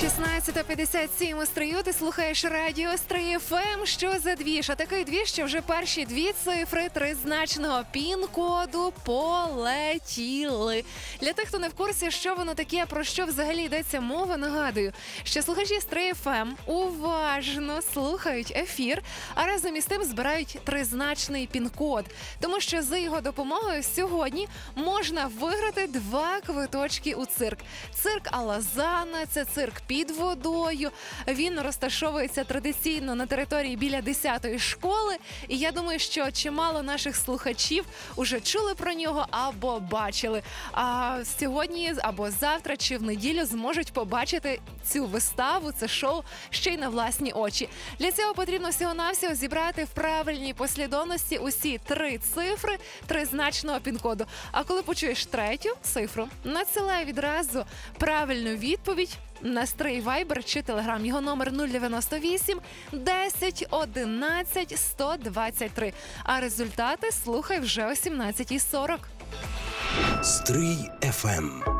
16:57 у Стрию, ти слухаєш радіо Стрий ФМ. Що за двіж? А такий двіж, що вже перші дві цифри тризначного пін-коду полетіли. Для тих, хто не в курсі, що воно таке, про що взагалі йдеться мова, нагадую, що слухачі Стрий ФМ уважно слухають ефір, а разом із тим збирають тризначний пін-код. Тому що за його допомогою сьогодні можна виграти 2 квиточки у цирк. Цирк Алазана – це цирк під водою. Він розташовується традиційно на території біля 10-ї школи. І я думаю, що чимало наших слухачів уже чули про нього або бачили. А сьогодні або завтра чи в неділю зможуть побачити цю виставу, це шоу ще й на власні очі. Для цього потрібно всього-навсього зібрати в правильній послідовності усі 3 цифри тризначного пін-коду. А коли почуєш 3-ю цифру, надсилай відразу правильну відповідь на Стрий Вайбер чи Телеграм. Його номер 098 10 11 123. А результати слухай вже о 17:40. Стрий ФМ.